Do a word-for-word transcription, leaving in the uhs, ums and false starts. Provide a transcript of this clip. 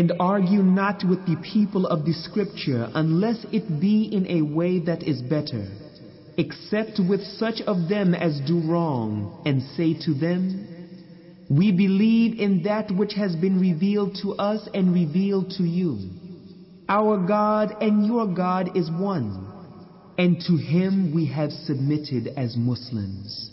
And argue not with the people of the scripture unless it be in a way that is better, except with such of them as do wrong, and say to them, we believe in that which has been revealed to us and revealed to you. Our God and your God is one, and to Him we have submitted as Muslims.